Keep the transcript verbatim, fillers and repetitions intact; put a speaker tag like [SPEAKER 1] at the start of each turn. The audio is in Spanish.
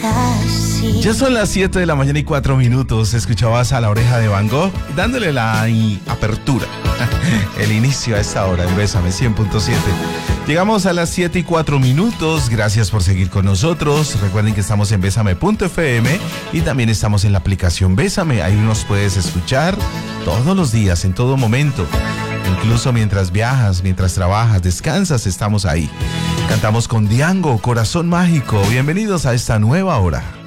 [SPEAKER 1] así.
[SPEAKER 2] Ya son las siete de la mañana y cuatro minutos. Escuchabas a La Oreja de Van Gogh dándole la i- apertura, el inicio a esta hora en Bésame cien punto siete. Llegamos a las siete y cuatro minutos. Gracias por seguir con nosotros. Recuerden que estamos en Bésame punto efe eme y también estamos en la aplicación Bésame. Ahí nos puedes escuchar todos los días, en todo momento. Incluso mientras viajas, mientras trabajas, descansas, estamos ahí. Cantamos con Diango, Corazón Mágico. Bienvenidos a esta nueva hora.